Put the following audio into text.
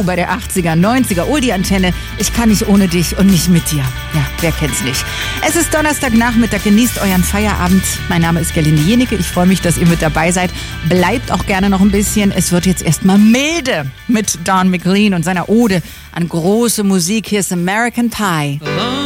U bei der 80er, 90er Oldie-Antenne. Ich kann nicht ohne dich und nicht mit dir. Ja, wer kennt's nicht? Es ist Donnerstagnachmittag, genießt euren Feierabend. Mein Name ist Gerlinde Jenecke, ich freue mich, dass ihr mit dabei seid. Bleibt auch gerne noch ein bisschen. Es wird jetzt erstmal milde mit Don McLean und seiner Ode an große Musik. Hier ist American Pie.